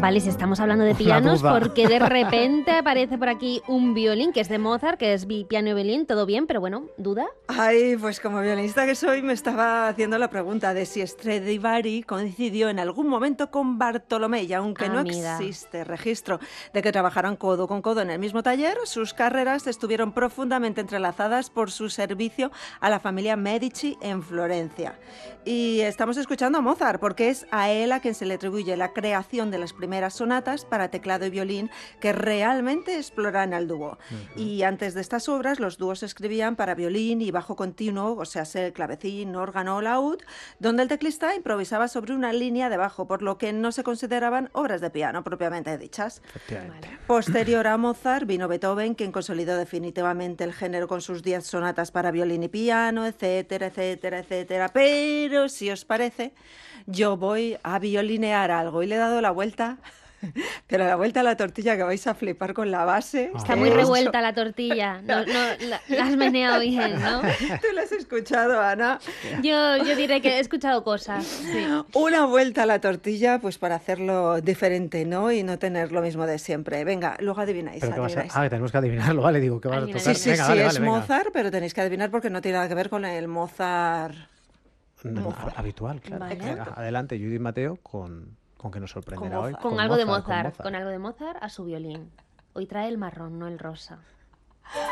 Vale, si estamos hablando de pianos, porque de repente aparece por aquí un violín que es de Mozart, que es piano y violín, todo bien, pero bueno, ¿duda? Ay, pues como violinista que soy, me estaba haciendo la pregunta de si Stradivari coincidió en algún momento con Bartolomé, y aunque no Amiga. existe registro de que trabajaran codo con codo en el mismo taller, sus carreras estuvieron profundamente entrelazadas por su servicio a la familia Medici en Florencia. Y estamos escuchando a Mozart, porque es a él a quien se le atribuye la creación de las primeras sonatas para teclado y violín que realmente exploran el dúo. Y antes de estas obras, los dúos se escribían para violín y bajo continuo, o sea, el clavecín, órgano o laúd, donde el teclista improvisaba sobre una línea de bajo, por lo que no se consideraban obras de piano propiamente dichas. Posterior a Mozart vino Beethoven, quien consolidó definitivamente el género con sus 10 sonatas para violín y piano, etcétera, etcétera, etcétera. Pero si os parece, yo voy a violinear algo y le he dado la vuelta. Pero la vuelta a la tortilla que vais a flipar con la base. Está muy revuelta la tortilla. No, la has meneado bien, ¿no? ¿Tú la has escuchado, Ana? Yo diré que he escuchado cosas. Sí. Una vuelta a la tortilla, pues para hacerlo diferente, ¿no? Y no tener lo mismo de siempre. Venga, luego adivináis. ¿Pero qué vas adivináis. que tenemos que adivinarlo, vale, digo, ¿qué vas a tocar? Sí, sí, Venga, sí, vale, es venga. Mozart, pero tenéis que adivinar porque no tiene nada que ver con el Mozart habitual, claro. Vale. Venga, adelante, Judith Mateo, con que nos sorprenderá hoy. Con algo de Mozart. Con algo de Mozart a su violín. Hoy trae el marrón, no el rosa.